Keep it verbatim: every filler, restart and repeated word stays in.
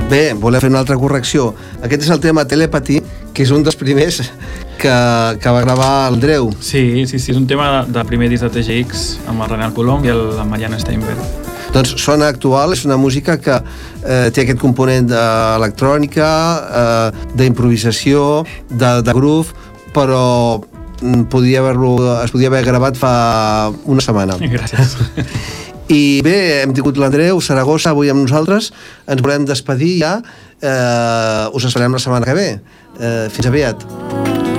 Bé, voleu fer una altra correcció. Aquest és el tema Telepathy, que és un dels primers que, que va gravar el Dreu. Sí, sí, sí, és un tema de, de primer disc de T G X amb el Renal Colom i el, la Mariana Steinberg. Doncs sona actual, és una música que eh, té aquest component d'electrònica, eh, d'improvisació, de, de groove, però podia haver-lo, es podia haver gravat fa una setmana. Gràcies. I bé, hem tingut l'Andreu Saragossa avui amb nosaltres, ens volem despedir ja, eh, us esperem la setmana que ve. Eh, fins aviat.